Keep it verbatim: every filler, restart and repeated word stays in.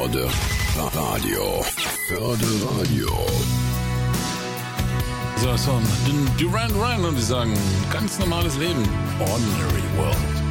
Förde Radio. Förde Radio. So, das war Duran Duran und die sagen, ganz normales Leben. Ordinary World.